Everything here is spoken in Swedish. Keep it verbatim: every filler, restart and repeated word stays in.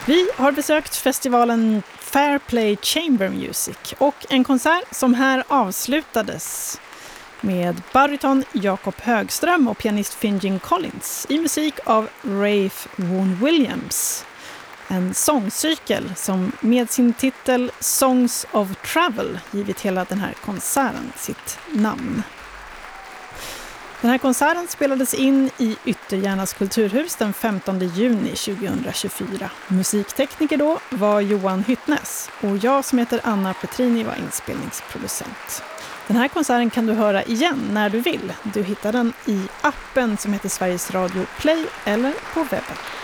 Vi har besökt festivalen Fairplay Chamber Music och en konsert som här avslutades med bariton Jakob Högström och pianist Finjin Collins i musik av Rafe Vaughan Williams. En sångcykel som med sin titel Songs of Travel givit hela den här konserten sitt namn. Den här konserten spelades in i Ytterjärnas kulturhus den femtonde juni tjugohundratjugofyra. Musiktekniker då var Johan Hyttnäs och jag som heter Anna Petrini var inspelningsproducent. Den här konserten kan du höra igen när du vill. Du hittar den i appen som heter Sveriges Radio Play eller på webben.